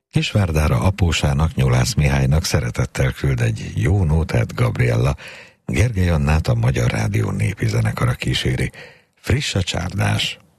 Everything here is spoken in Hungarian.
Kisvárdára apósának, Nyulász Mihálynak szeretettel küld egy jó nótát Gabriella. Gergely Annát a Magyar Rádió népi zenekara kíséri. Friss a csárdás.